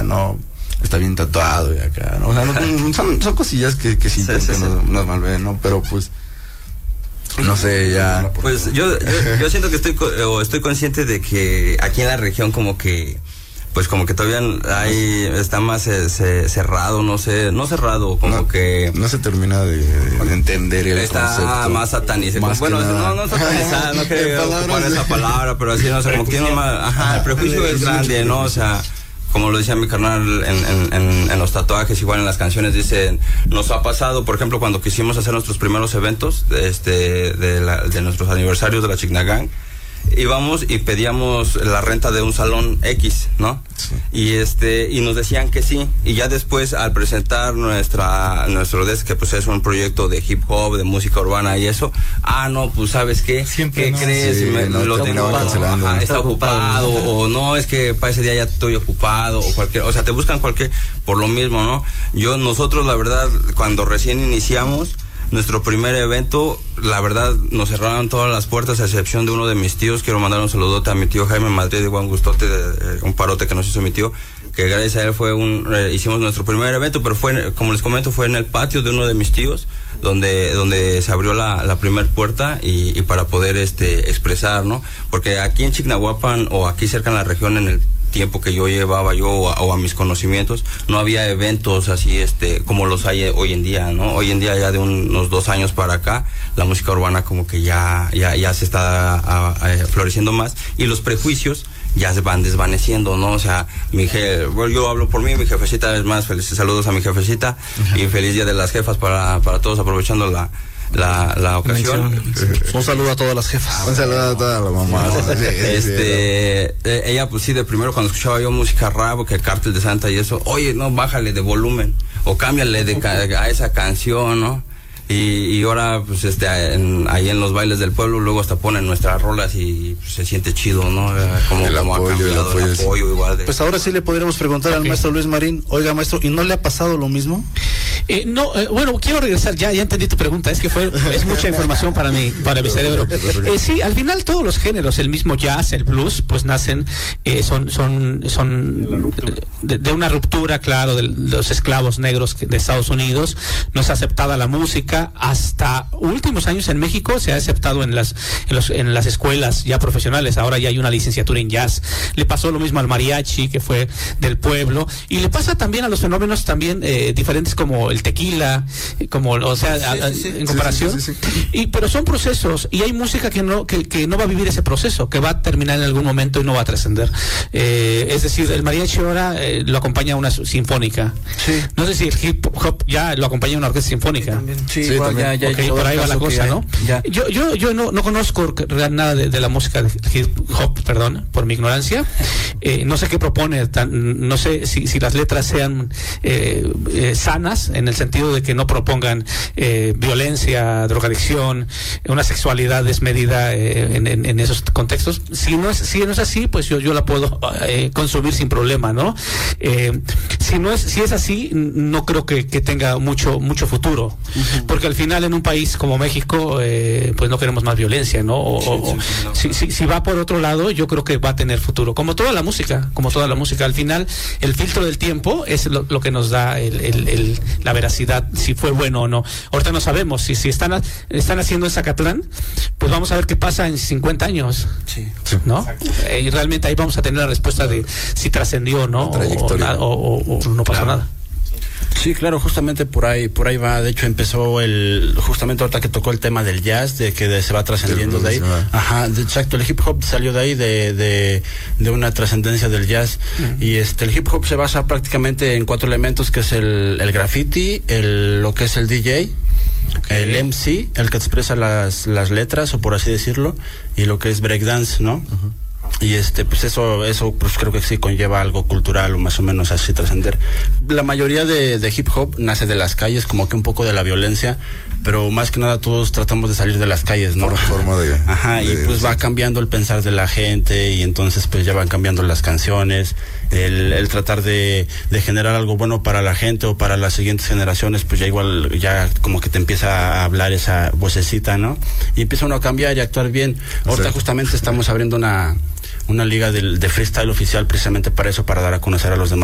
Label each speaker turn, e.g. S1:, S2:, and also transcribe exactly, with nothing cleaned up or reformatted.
S1: no, está bien tatuado y acá, ¿no? O sea, no, son, son cosillas que, que sí, sí, sí, que sí. Nos, nos malven, ¿no? Pero pues, no sé, ya.
S2: Pues yo, yo, yo siento que estoy, o estoy consciente de que aquí en la región como que, pues como que todavía hay, está más eh, se, cerrado, no sé, no cerrado, como
S1: no,
S2: que...
S1: No se termina de, de entender el
S2: está
S1: concepto.
S2: Más satanizado. Bueno, no, no satanizado, no quiero ocupar esa palabra, pero así, no sé, como que tiene más, ajá, el prejuicio es grande, ¿no? O sea, como lo decía mi carnal en, en, en, en los tatuajes, igual en las canciones dicen, nos ha pasado, por ejemplo, cuando quisimos hacer nuestros primeros eventos, este, de, la, de nuestros aniversarios de la Chignagang, íbamos y pedíamos la renta de un salón X, ¿no? Sí. Y este y nos decían que sí, y ya después al presentar nuestra nuestro desk, que pues es un proyecto de hip hop, de música urbana y eso, ah no, pues ¿sabes qué?
S3: Siempre
S2: ¿Qué
S3: no,
S2: crees?
S3: Sí,
S2: Me,
S3: no,
S2: lo tengo
S1: cancelando,
S2: ajá,
S1: ¿no?
S2: está ocupado, o no, es que para ese día ya estoy ocupado, o cualquier, o sea, te buscan cualquier, por lo mismo, ¿no? Yo, nosotros la verdad, cuando recién iniciamos nuestro primer evento, la verdad, nos cerraron todas las puertas a excepción de uno de mis tíos. Quiero mandar un saludote a mi tío Jaime Madrid, de buen gustote, de, de, un parote que nos hizo mi tío, que gracias a él fue un, eh, hicimos nuestro primer evento, pero fue, como les comento, fue en el patio de uno de mis tíos, donde, donde se abrió la, la primer puerta y, y para poder este, expresar, ¿no? Porque aquí en Chignahuapan, o aquí cerca en la región, en el tiempo que yo llevaba yo o a, o a mis conocimientos, no había eventos así este como los hay hoy en día, ¿no? Hoy en día ya de un, unos dos años para acá, la música urbana como que ya ya, ya se está a, a, floreciendo más, y los prejuicios ya se van desvaneciendo, ¿no? O sea, mi je, bueno, yo hablo por mí, mi jefecita, es más, felices saludos a mi jefecita. Ajá. Y feliz día de las jefas para, para todos, aprovechando la La, la ocasión.
S3: Un saludo a todas las jefas.
S1: Un saludo a todas las mamás.
S2: Este, eh, ella pues sí, de primero cuando escuchaba yo música rap, que el Cártel de Santa y eso, oye, no, bájale de volumen, o cámbiale de a esa canción, ¿no? Y, y ahora pues este en, ahí en los bailes del pueblo luego hasta ponen nuestras rolas y pues, se siente chido, ¿no? Como,
S1: el
S2: como
S1: apoyo,
S2: ha cambiado
S1: el apoyo,
S2: el apoyo igual de...
S3: Pues ahora sí le podríamos preguntar okay. al maestro Luis Marín, oiga maestro, ¿y no le ha pasado lo mismo?
S4: Eh, no, eh, bueno, quiero regresar, ya ya entendí tu pregunta, es que fue es mucha información para mi para mi cerebro. Eh, sí, al final todos los géneros, el mismo jazz, el blues, pues nacen, eh, son son son de, de una ruptura, claro, de los esclavos negros de Estados Unidos. No es aceptada la música, hasta últimos años en México se ha aceptado en las en, los, en las escuelas ya profesionales. Ahora ya hay una licenciatura en jazz. Le pasó lo mismo al mariachi, que fue del pueblo, y le pasa también a los fenómenos también eh, diferentes como el tequila, como, o sea, sí, a, a, sí, sí, en comparación, sí, sí, sí, sí. Y pero son procesos, y hay música que no que, que no va a vivir ese proceso, que va a terminar en algún momento y no va a trascender. Eh, es decir, el mariachi ahora eh, lo acompaña una sinfónica. Sí. No sé si el hip hop ya lo acompaña una orquesta sinfónica. Sí,
S3: también. Sí, sí, igual, también. Ya, ya,
S4: okay, por ahí va la cosa, ¿no? Ya. Yo yo yo no, no conozco nada de, de la música de hip hop, perdón, por mi ignorancia. Eh, no sé qué propone, tan, no sé si, si las letras sean eh, eh, sanas, en el sentido de que no propongan eh, violencia, drogadicción, una sexualidad desmedida eh, en, en, en esos contextos. Si no es, si no es así, pues yo, yo la puedo eh, consumir sin problema, ¿no? Eh, si no es, si es así, no creo que, que tenga mucho, mucho futuro, uh-huh. Porque al final en un país como México, eh, pues no queremos más violencia, ¿no? O, sí, o, sí, no. Si, si, si va por otro lado, yo creo que va a tener futuro, como toda la música, como toda la música. Al final, el filtro del tiempo es lo, lo que nos da el, el, el, la veracidad, si fue bueno o no. Ahorita no sabemos si, si están, están haciendo en Zacatlán, pues vamos a ver qué pasa en cincuenta años, sí, ¿no? Eh, y realmente ahí vamos a tener la respuesta de si trascendió o no, o, o, o, o no pasó claro. nada.
S5: Sí, claro, justamente por ahí por ahí va. De hecho empezó el justamente ahorita que tocó el tema del jazz, de que de, se va trascendiendo de ahí. Ajá, de, exacto, el hip hop salió de ahí, de de, de una trascendencia del jazz. Uh-huh. Y este el hip hop se basa prácticamente en cuatro elementos, que es el, el graffiti, el lo que es el D J, okay. El M C, el que expresa las las letras, o por así decirlo, y lo que es breakdance, ¿no? Uh-huh. Y este pues eso eso pues creo que sí conlleva algo cultural, o más o menos así trascender. La mayoría de, de hip hop nace de las calles, como que un poco de la violencia, pero más que nada todos tratamos de salir de las calles, ¿no?
S1: Por forma de,
S5: ajá, de, y pues sí. Va cambiando el pensar de la gente, y entonces pues ya van cambiando las canciones, el, el tratar de, de generar algo bueno para la gente o para las siguientes generaciones, pues ya igual ya como que te empieza a hablar esa vocecita, ¿no? Y empieza uno a cambiar y a actuar bien. Ahorita sí. Justamente estamos abriendo una una liga de, de freestyle oficial, precisamente para eso, para dar a conocer a los demás